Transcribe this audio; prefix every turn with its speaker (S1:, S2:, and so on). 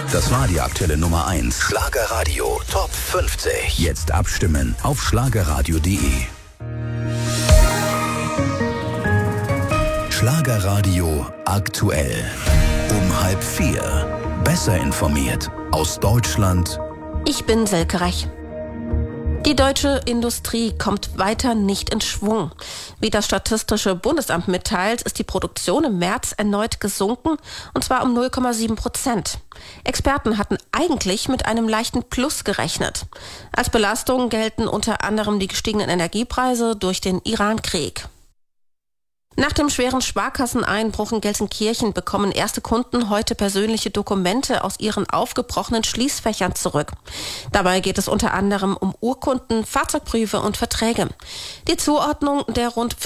S1: Das war die aktuelle Nummer 1. Schlagerradio Top 50. Jetzt abstimmen auf schlagerradio.de. Schlagerradio aktuell. Um 3:30. Besser informiert aus Deutschland.
S2: Ich bin Silke Rech. Die deutsche Industrie kommt weiter nicht in Schwung. Wie das Statistische Bundesamt mitteilt, ist die Produktion im März erneut gesunken, und zwar um 0,7%. Experten hatten eigentlich mit einem leichten Plus gerechnet. Als Belastung gelten unter anderem die gestiegenen Energiepreise durch den Iran-Krieg. Nach dem schweren Sparkasseneinbruch in Gelsenkirchen bekommen erste Kunden heute persönliche Dokumente aus ihren aufgebrochenen Schließfächern zurück. Dabei geht es unter anderem um Urkunden, Fahrzeugbriefe und Verträge. Die Zuordnung der rund